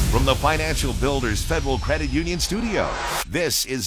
From the Financial Builders Federal Credit Union studio, this is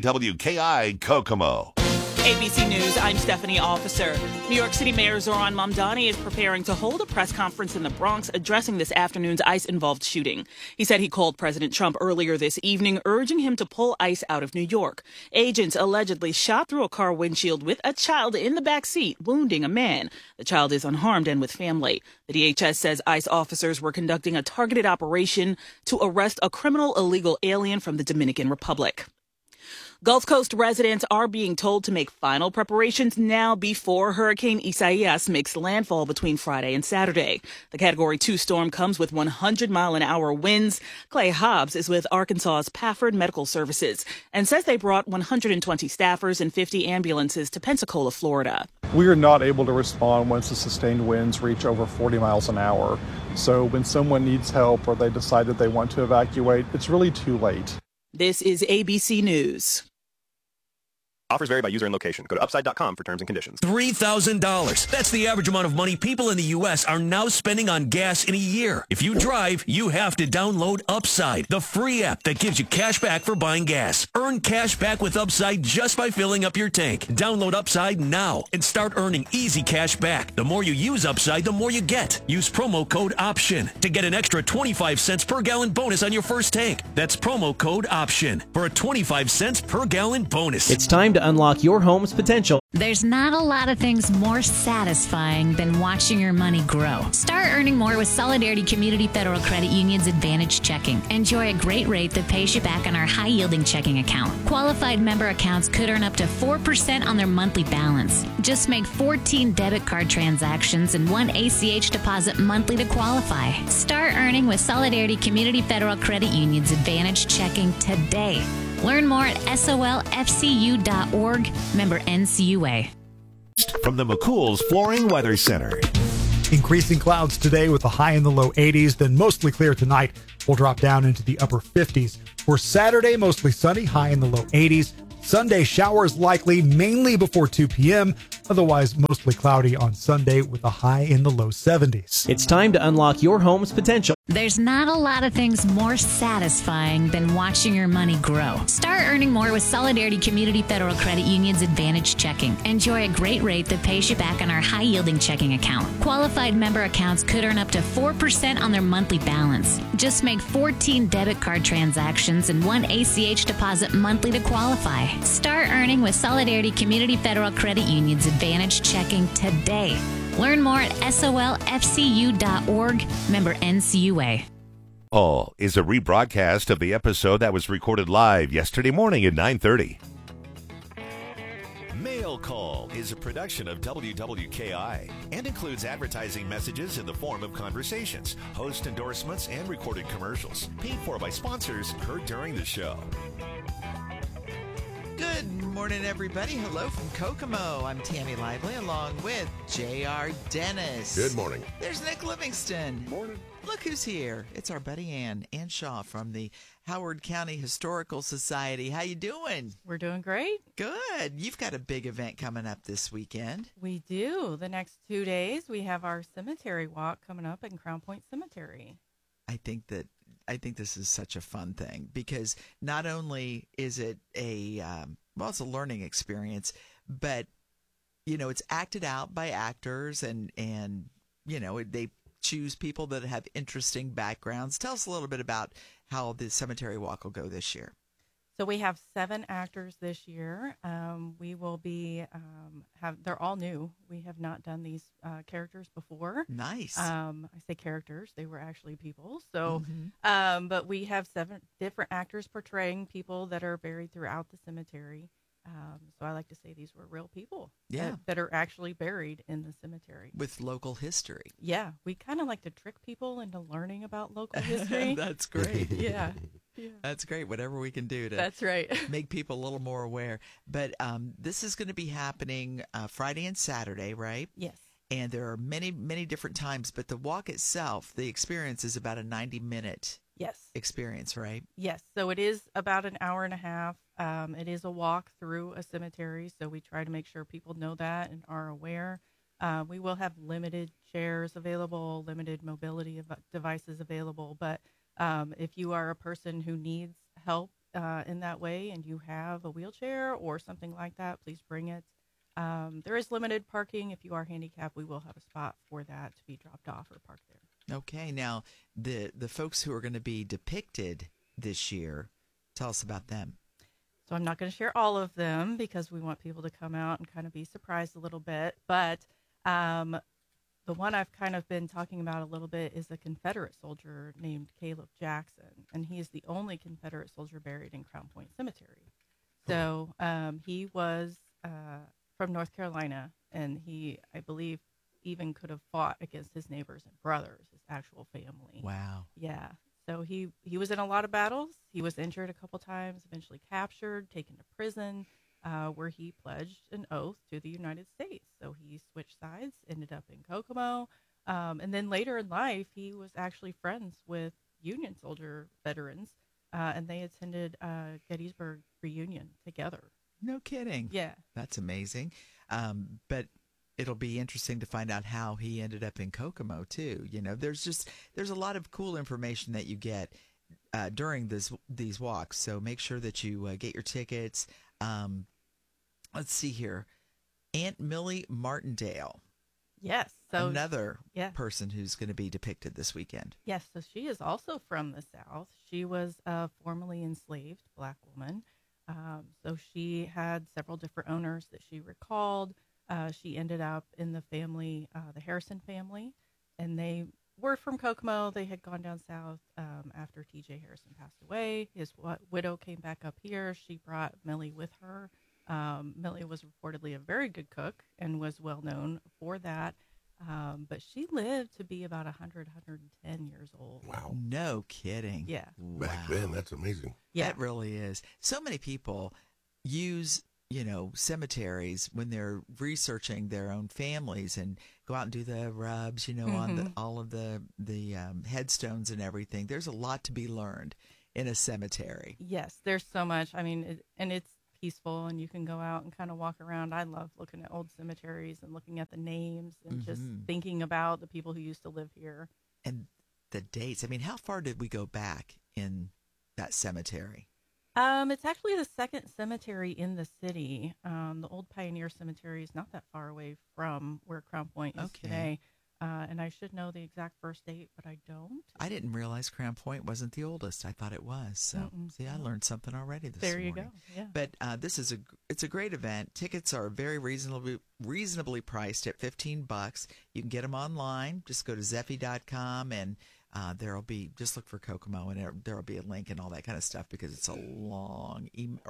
WWKI Kokomo. ABC News, I'm Stephanie Officer. New York City Mayor Zohran Mamdani is preparing to hold a press conference in the Bronx addressing this afternoon's ICE-involved shooting. He said he called President Trump earlier this evening, urging him to pull ICE out of New York. Agents allegedly shot through a car windshield with a child in the back seat, wounding a man. The child is unharmed and with family. The DHS says ICE officers were conducting a targeted operation to arrest a criminal illegal alien from the Dominican Republic. Gulf Coast residents are being told to make final preparations now before Hurricane Isaias makes landfall between Friday and Saturday. The Category 2 storm comes with 100-mile-an-hour winds. Clay Hobbs is with Arkansas's Pafford Medical Services and says they brought 120 staffers and 50 ambulances to Pensacola, Florida. We are not able to respond once the sustained winds reach over 40 miles an hour. So when someone needs help or they decide that they want to evacuate, it's really too late. This is ABC News. Offers vary by user and location. Go to upside.com for terms and conditions. $3,000. That's the average amount of money people in the U.S. are now spending on gas in a year. If you drive, you have to download Upside, the free app that gives you cash back for buying gas. Earn cash back with Upside just by filling up your tank. Download Upside now and start earning easy cash back. The more you use Upside, the more you get. Use promo code OPTION to get an extra 25 cents per gallon bonus on your first tank. That's promo code OPTION for a 25 cents per gallon bonus. It's time to unlock your home's potential. There's not a lot of things more satisfying than watching your money grow. Start earning more with Solidarity Community Federal Credit Union's Advantage Checking. Enjoy a great rate that pays you back on our high-yielding checking account. Qualified member accounts could earn up to 4% on their monthly balance. Just make 14 debit card transactions and 1 ACH deposit monthly to qualify. Start earning with Solidarity Community Federal Credit Union's Advantage Checking today. Learn more at solfcu.org, member NCUA. From the McCool's Flooring Weather Center. Increasing clouds today with a high in the low 80s, then mostly clear tonight. We'll drop down into the upper 50s. For Saturday, mostly sunny, high in the low 80s. Sunday, showers likely, mainly before 2 p.m. Otherwise, mostly cloudy on Sunday with a high in the low 70s. It's time to unlock your home's potential. There's not a lot of things more satisfying than watching your money grow. Start earning more with Solidarity Community Federal Credit Union's Advantage Checking. Enjoy a great rate that pays you back on our high-yielding checking account. Qualified member accounts could earn up to 4% on their monthly balance. Just make 14 debit card transactions and 1 ACH deposit monthly to qualify. Start earning with Solidarity Community Federal Credit Union's Advantage Checking today. Learn more at solfcu.org, member NCUA. All is a rebroadcast of the episode that was recorded live yesterday morning at 9:30. Mail Call is a production of WWKI and includes advertising messages in the form of conversations, host endorsements, and recorded commercials. Paid for by sponsors heard during the show. Good morning, everybody. Hello from Kokomo. I'm Tammy Lively along with J.R. Dennis. Good morning. There's Nick Livingston. Morning. Look who's here. It's our buddy Ann Shaw from the Howard County Historical Society. How you doing? We're doing great. Good. You've got a big event coming up this weekend. We do. The next 2 days, we have our cemetery walk coming up in Crown Point Cemetery. I think this is such a fun thing because not only is it it's a learning experience, but it's acted out by actors and they choose people that have interesting backgrounds. Tell us a little bit about how the cemetery walk will go this year. So we have 7 actors this year. We will be they're all new. We have not done these characters before. Nice. I say characters; they were actually people. So, but we have 7 different actors portraying people that are buried throughout the cemetery. So I like to say these were real people. That are actually buried in the cemetery with local history. Yeah, we kind of like to trick people into learning about local history. That's great. Yeah. That's great. Whatever we can do to That's right. make people a little more aware. But this is going to be happening Friday and Saturday, right? Yes. And there are many, many different times. But the walk itself, the experience is about a 90-minute experience, right? Yes. So it is about an hour and a half. It is a walk through a cemetery. So we try to make sure people know that and are aware. We will have limited chairs available, limited mobility devices available, but if you are a person who needs help in that way and you have a wheelchair or something like that, please bring it. There is limited parking. If you are handicapped, we will have a spot for that to be dropped off or parked there. Okay. Now, the folks who are going to be depicted this year, tell us about them. So I'm not going to share all of them because we want people to come out and kind of be surprised a little bit. But the one I've kind of been talking about a little bit is a Confederate soldier named Caleb Jackson, and he is the only Confederate soldier buried in Crown Point Cemetery. So he was from North Carolina, and he, I believe, even could have fought against his neighbors and brothers, his actual family. Wow. Yeah. So he was in a lot of battles. He was injured a couple times, eventually captured, taken to prison, where he pledged an oath to the United States. So he switched sides, ended up in Kokomo. And then later in life, he was actually friends with Union soldier veterans, and they attended Gettysburg reunion together. No kidding. Yeah. That's amazing. But it'll be interesting to find out how he ended up in Kokomo too. You know, there's a lot of cool information that you get during these walks. So make sure that you get your tickets. Let's see here. Aunt Millie Martindale. Yes. So another person who's going to be depicted this weekend. Yes. So she is also from the South. She was a formerly enslaved Black woman. So she had several different owners that she recalled. She ended up in the family, the Harrison family, and they were from Kokomo. They had gone down south after T.J. Harrison passed away. His widow came back up here. She brought Millie with her. Millie was reportedly a very good cook and was well known for that. But she lived to be about 100, 110 years old. Wow. No kidding. Yeah. Back then, that's amazing. Yeah. It really is. So many people use, cemeteries when they're researching their own families and go out and do the rubs, on all of the headstones and everything. There's a lot to be learned in a cemetery. Yes, there's so much. I mean, and it's peaceful, and you can go out and kind of walk around. I love looking at old cemeteries and looking at the names and just thinking about the people who used to live here. And the dates. I mean, how far did we go back in that cemetery? It's actually the second cemetery in the city. The old Pioneer Cemetery is not that far away from where Crown Point is today. And I should know the exact first date, but I don't. I didn't realize Crown Point wasn't the oldest. I thought it was. So, see, I learned something already this morning. There you go. Yeah. But this is it's a great event. Tickets are very reasonably priced at $15. You can get them online. Just go to Zeffy.com and there'll be, just look for Kokomo and there'll be a link and all that kind of stuff because it's a long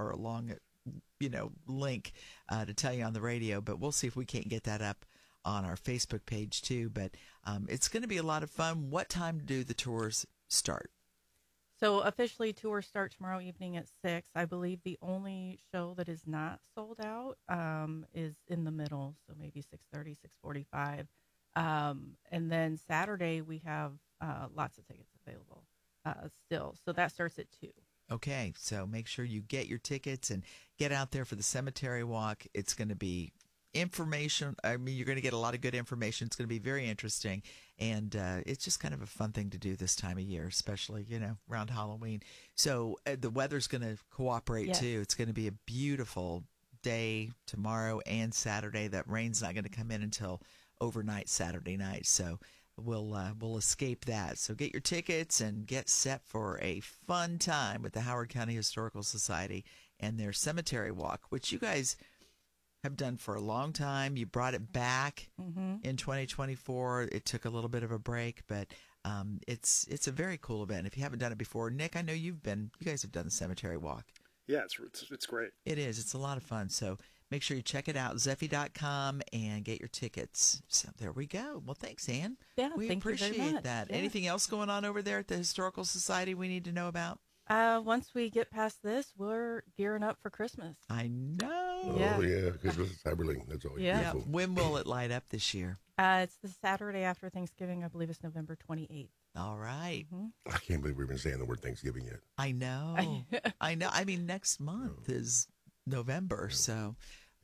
link to tell you on the radio. But we'll see if we can't get that up on our Facebook page too. But it's going to be a lot of fun. What time do the tours start? So officially tours start tomorrow evening at 6. I believe the only show that is not sold out is in the middle. So maybe 6:30, 6:45. And then Saturday we have lots of tickets available still. So that starts at 2. Okay. So make sure you get your tickets and get out there for the cemetery walk. It's going to be information. I mean, you're going to get a lot of good information. It's going to be very interesting. And it's just kind of a fun thing to do this time of year, especially, around Halloween. So the weather's going to cooperate too. It's going to be a beautiful day tomorrow and Saturday. That rain's not going to come in until overnight Saturday night. So we'll escape that. So get your tickets and get set for a fun time with the Howard County Historical Society and their cemetery walk, which you guys have done for a long time. You brought it back in 2024. It took a little bit of a break, but it's a very cool event. If you haven't done it before, Nick, I know you guys have done the cemetery walk. Yeah, it's great. It is. It's a lot of fun. So make sure you check it out, Zeffy.com, and get your tickets. So there we go. Well, thanks, Ann. Yeah, we thank appreciate you very much. that. Yeah. Anything else going on over there at the Historical Society we need to know about? Once we get past this, we're gearing up for Christmas. I know. Oh, yeah, Christmas is Cyberlink. That's always beautiful. When will it light up this year? It's the Saturday after Thanksgiving. I believe it's November 28th. All right. I can't believe we've been saying the word Thanksgiving yet. I know. I know. I mean, next month is November, so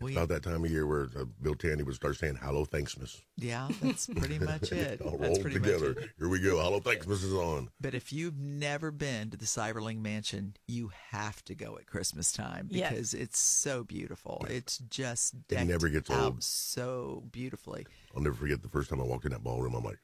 About that time of year where Bill Tandy would start saying, "Hello, Thanksmas." Yeah, that's pretty much it. All That's rolled pretty together. much it. Here we go. Hello, Thanksmas is on. But if you've never been to the Cyberling Mansion, you have to go at Christmas time because it's so beautiful. It's just decked never gets out old. so beautifully. I'll never forget the first time I walked in that ballroom. I'm like,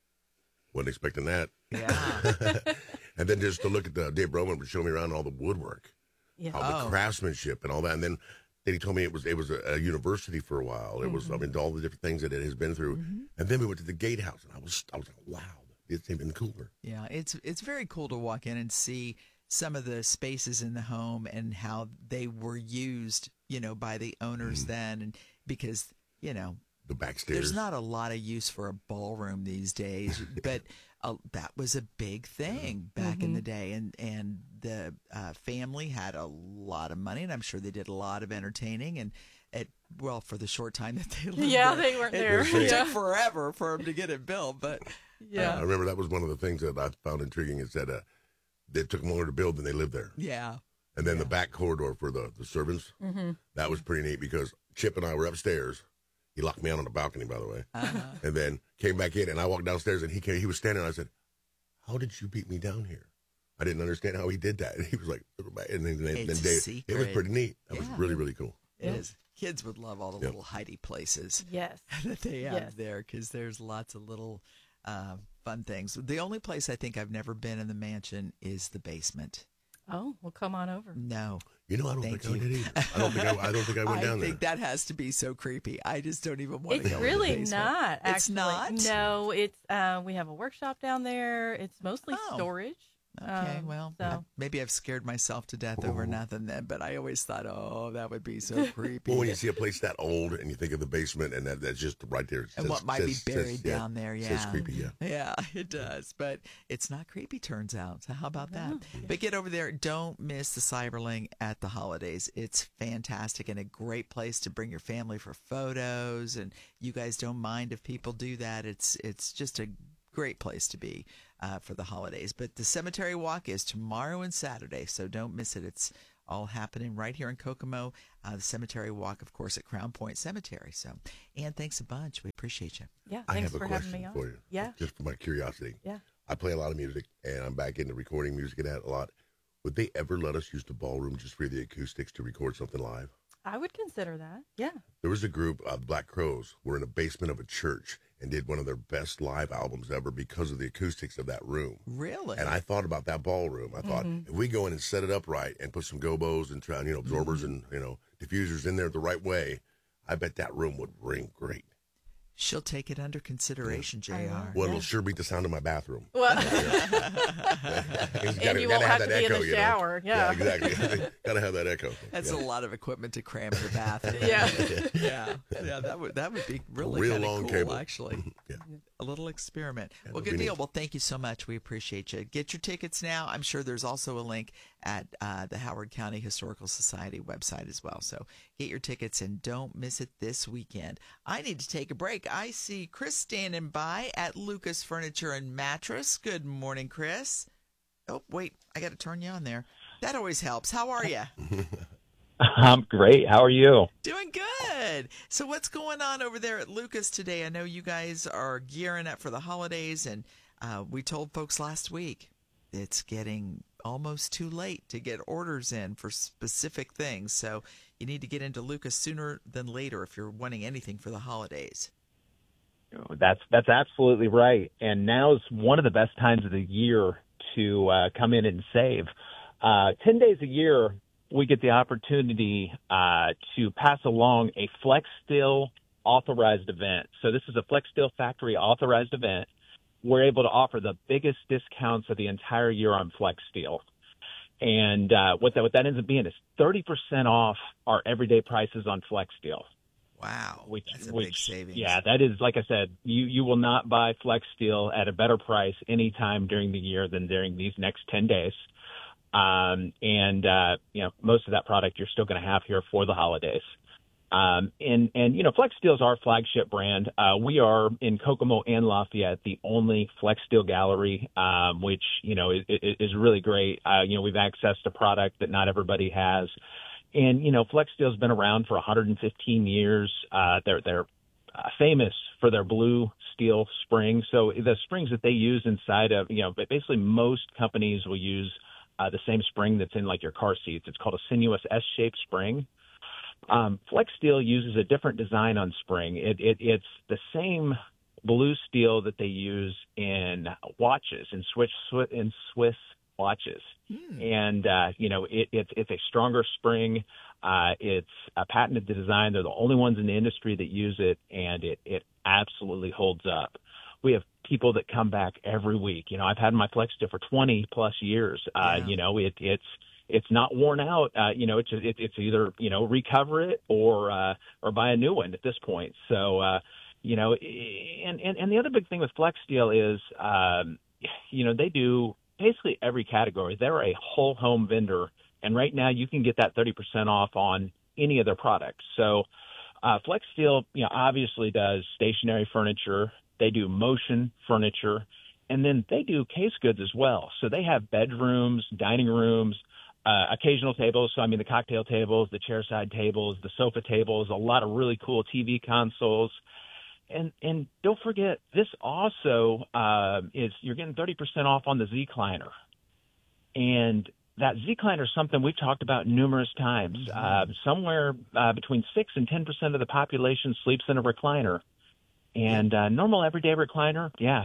wasn't expecting that. Yeah. And then just to look at Dave Roman would show me around all the woodwork, all the craftsmanship and all that. And then he told me it was a university for a while. It was, I mean, all the different things that it has been through. And then we went to the Gatehouse, and I was like, wow, it's even cooler. Yeah, it's very cool to walk in and see some of the spaces in the home and how they were used, by the owners then, and because the backstairs. There's not a lot of use for a ballroom these days, but that was a big thing back in the day, and the family had a lot of money, and I'm sure they did a lot of entertaining, and for the short time that they lived there, they weren't there. It took forever for them to get it built, but I remember that was one of the things that I found intriguing is that it took them longer to build than they lived there. Yeah. And then the back corridor for the servants, that was pretty neat because Chip and I were upstairs. He locked me out on the balcony, by the way, and then came back in, and I walked downstairs, and he was standing, and I said, "How did you beat me down here?" I didn't understand how he did that. And he was like, and then Dave, it was pretty neat. That was really, really cool. It is. Kids would love all the little hidey places that they have there because there's lots of little fun things. The only place I think I've never been in the mansion is the basement. Oh, well, come on over. No. I don't think I did either. I don't think I went down there. I think that has to be so creepy. I just don't even want to go. It's really in the basement. not. Actually. It's not? No, it's we have a workshop down there. It's mostly storage. Okay, well, maybe I've scared myself to death over nothing then, but I always thought, that would be so creepy. Well, when you see a place that old and you think of the basement and that's just right there. And what might be buried down there, It's creepy, Yeah, it does, but it's not creepy, turns out. So how about that? But get over there. Don't miss the Cyberling at the holidays. It's fantastic and a great place to bring your family for photos, and you guys don't mind if people do that. It's just a great place to be for the holidays. But the Cemetery Walk is tomorrow and Saturday, so don't miss it. It's all happening right here in Kokomo. The Cemetery Walk, of course, at Crown Point Cemetery. So, Ann, thanks a bunch. We appreciate you. Yeah, I thanks have a for question having me on. for you. Yeah. Just for my curiosity. Yeah. I play a lot of music, and I'm back into recording music and that a lot. Would they ever let us use the ballroom just for the acoustics to record something live? I would consider that. Yeah. There was a group, Black Crows, were in the basement of a church and did one of their best live albums ever because of the acoustics of that room. Really? And I thought about that ballroom. I thought, if we go in and set it up right and put some gobos and absorbers and diffusers in there the right way, I bet that room would ring great. She'll take it under consideration, JR. Well, it'll sure beat the sound of my bathroom. Well, and you won't have to be in the shower. Yeah, exactly. Got to have that echo. That's a lot of equipment to cram in the bathroom. yeah. That would be really kind of cool, cable. Actually. A little experiment. Well, good deal. Well, thank you so much. We appreciate you. Get your tickets now. I'm sure there's also a link at the Howard County Historical Society website as well. So get your tickets and don't miss it this weekend. I need to take a break. I see Chris standing by at Lucas Furniture and Mattress. Good morning, Chris. Oh, wait. I got to turn you on there. That always helps. How are you? I'm great. How are you? Doing good. So what's going on over there at Lucas today? I know you guys are gearing up for the holidays, and we told folks last week it's getting almost too late to get orders in for specific things. So you need to get into Lucas sooner than later if you're wanting anything for the holidays. That's absolutely right. And now's one of the best times of the year to come in and save. 10 days a year, we get the opportunity to pass along a Flex Steel authorized event. So this is a Flex Steel factory authorized event. We're able to offer the biggest discounts of the entire year on Flex Steel. And what that ends up being is 30% off our everyday prices on Flex Steel. Wow, that's a big savings. Yeah, that is, like I said, you will not buy Flex Steel at a better price any time during the year than during these next 10 days. And most of that product you're still going to have here for the holidays. And Flex Steel is our flagship brand. We are in Kokomo and Lafayette, the only Flex Steel gallery, which, is really great. We've accessed a product that not everybody has. And, Flex Steel's been around for 115 years. They're famous for their blue steel springs. So the springs that they use inside of, basically most companies will use the same spring that's in like your car seats. It's called a sinuous S-shaped spring. Flex Steel uses a different design on spring. It's the same blue steel that they use in watches, in Swiss watches. And, it's a stronger spring. It's a patented design. They're the only ones in the industry that use it, and it absolutely holds up. We have people that come back every week. I've had my Flex Steel for 20 plus years. It's not worn out. It's either, recover it or buy a new one at this point. So, and the other big thing with Flex Steel is, they do basically every category. They're a whole home vendor. And right now you can get that 30% off on any of their products. So Flex Steel, obviously does stationary furniture. They do motion furniture, and then they do case goods as well. So they have bedrooms, dining rooms, occasional tables. So, the cocktail tables, the chairside tables, the sofa tables, a lot of really cool TV consoles. And don't forget, this also is you're getting 30% off on the Z-Cliner. And that Z-Cliner is something we've talked about numerous times. Somewhere between 6 and 10% of the population sleeps in a recliner. And normal everyday recliner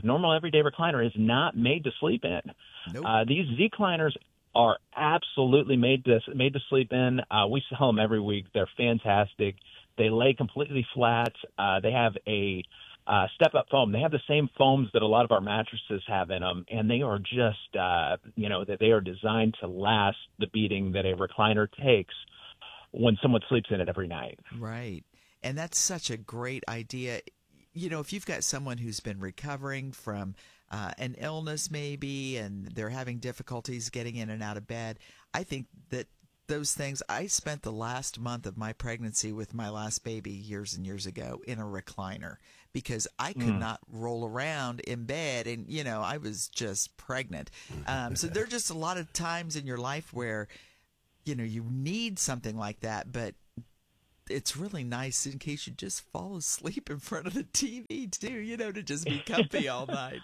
is not made to sleep in. Nope. These Z-Cliners are absolutely made to sleep in. We sell them every week. They're fantastic. They lay completely flat. They have a step-up foam. They have the same foams that a lot of our mattresses have in them, and they are just, that they are designed to last the beating that a recliner takes when someone sleeps in it every night. Right. And that's such a great idea. If you've got someone who's been recovering from an illness maybe, and they're having difficulties getting in and out of bed, I think that those things, I spent the last month of my pregnancy with my last baby years and years ago in a recliner because I could not roll around in bed, and, I was just pregnant. So there are just a lot of times in your life where, you need something like that, but it's really nice in case you just fall asleep in front of the TV too, to just be comfy all night.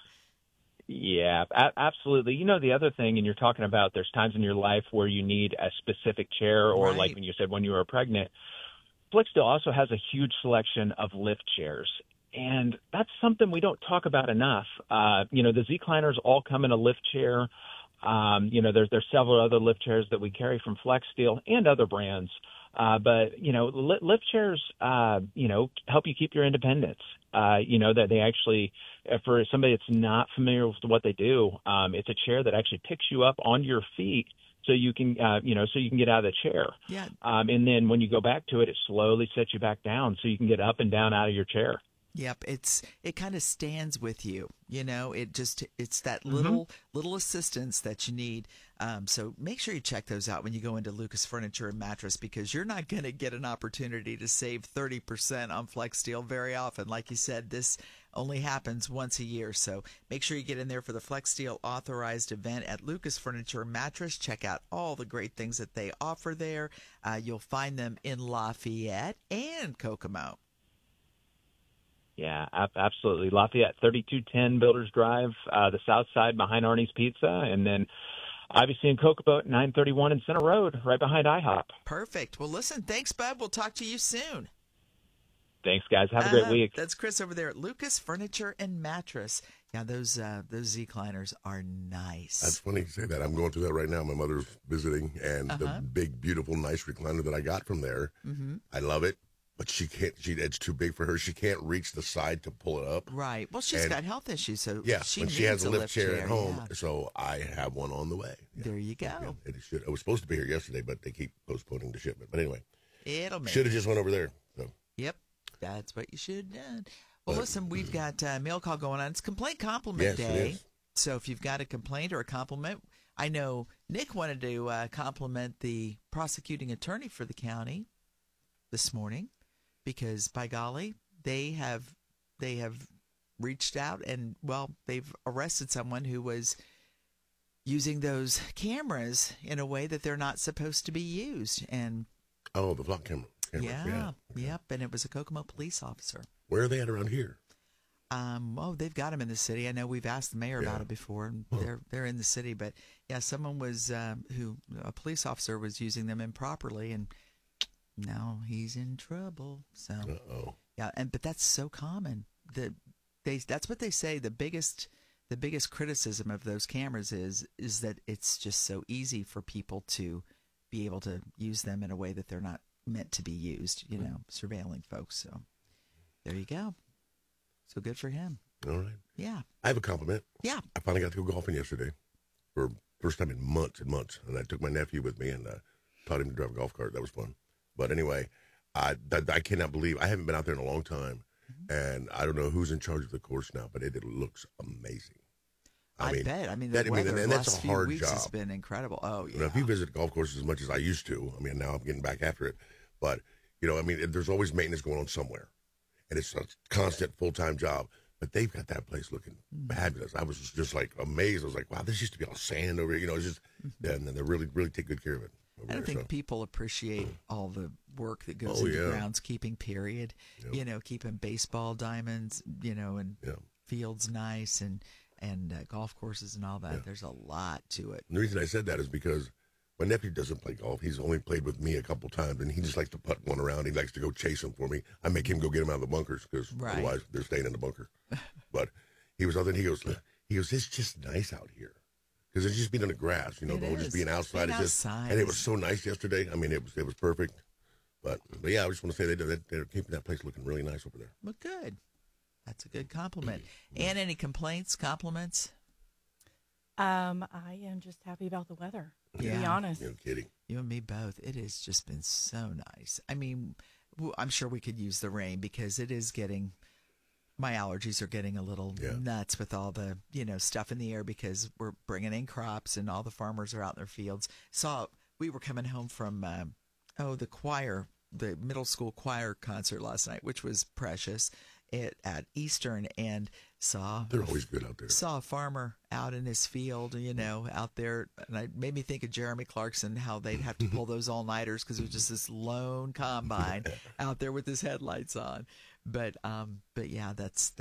Yeah, absolutely. The other thing, and you're talking about there's times in your life where you need a specific chair, or right. Like when you said when you were pregnant, Flex Steel also has a huge selection of lift chairs. And that's something we don't talk about enough. The Z-Cliners all come in a lift chair. There's several other lift chairs that we carry from Flex Steel and other brands. But lift chairs, help you keep your independence. That they actually, for somebody that's not familiar with what they do, it's a chair that actually picks you up on your feet so you can, so you can get out of the chair. Yeah. And then when you go back to it, it slowly sets you back down so you can get up and down out of your chair. Yep, it kind of stands with you, it's that little assistance that you need. So make sure you check those out when you go into Lucas Furniture and Mattress, because you're not going to get an opportunity to save 30% on Flex Steel very often. Like you said, this only happens once a year. So make sure you get in there for the Flex Steel authorized event at Lucas Furniture and Mattress. Check out all the great things that they offer there. You'll find them in Lafayette and Kokomo. Yeah, absolutely. Lafayette, 3210 Builders Drive, the south side behind Arnie's Pizza, and then obviously in Kokomo, 931 in Center Road, right behind IHOP. Perfect. Well, listen, thanks, bud. We'll talk to you soon. Thanks, guys. Have a great week. That's Chris over there at Lucas Furniture and Mattress. Yeah, those Z-Cliners are nice. That's funny you say that. I'm going through that right now. My mother's visiting, and the big, beautiful, nice recliner that I got from there, I love it. But she can't. It's too big for her. She can't reach the side to pull it up. Right. Well, she's got health issues, so yeah. She she has a lift chair at home, so I have one on the way. Yeah. There you go. Yeah, it was supposed to be here yesterday, but they keep postponing the shipment. But anyway, it'll make. Should have just went over there. So. Yep, that's what you should have done. Well, listen, we've got mail call going on. It's Complaint Compliment Day. It is. So if you've got a complaint or a compliment, I know Nick wanted to compliment the prosecuting attorney for the county this morning. Because, by golly, they have reached out and, well, they've arrested someone who was using those cameras in a way that they're not supposed to be used. And Oh, the flock camera. Yeah. Yep. And it was a Kokomo police officer. Where are they at around here? They've got them in the city. I know we've asked the mayor about it before, and they're in the city. But yeah, someone was a police officer was using them improperly, and now he's in trouble. So yeah, but that's so common. That's what they say. The biggest criticism of those cameras is that it's just so easy for people to be able to use them in a way that they're not meant to be used. Surveilling folks. So there you go. So good for him. All right. Yeah. I have a compliment. Yeah. I finally got to go golfing yesterday for first time in months and months. And I took my nephew with me and taught him to drive a golf cart. That was fun. But anyway, I cannot believe I haven't been out there in a long time. And I don't know who's in charge of the course now, but it looks amazing. I bet. I mean, the weather the that's last a hard few weeks job. has been incredible. Oh, yeah. If you visit golf courses as much as I used to, I mean, now I'm getting back after it. But, there's always maintenance going on somewhere. And it's a constant full-time job. But they've got that place looking fabulous. I was just like amazed. I was like, wow, this used to be all sand over here. It's just, and then they really, really take good care of it. I don't think people appreciate all the work that goes into groundskeeping, period. Yep. Keeping baseball diamonds, and fields nice and golf courses and all that. Yeah. There's a lot to it. And the reason I said that is because my nephew doesn't play golf. He's only played with me a couple times, and he just likes to putt one around. He likes to go chase them for me. I make him go get them out of the bunkers because otherwise they're staying in the bunker. But he goes, it's just nice out here. Because it's just being on the grass, the whole just being outside. And it was so nice yesterday. I mean, it was perfect. But yeah, I just want to say they're keeping that place looking really nice over there. Well, good. That's a good compliment. And any complaints, compliments? I am just happy about the weather, to be honest. No kidding. You and me both. It has just been so nice. I mean, I'm sure we could use the rain because it is getting... My allergies are getting a little nuts with all the, stuff in the air because we're bringing in crops and all the farmers are out in their fields. We were coming home from, the middle school choir concert last night, which was precious at Eastern, and they're always good out there. Saw a farmer out in his field, out there, and it made me think of Jeremy Clarkson, how they'd have to pull those all-nighters because it was just this lone combine out there with his headlights on. But yeah, that's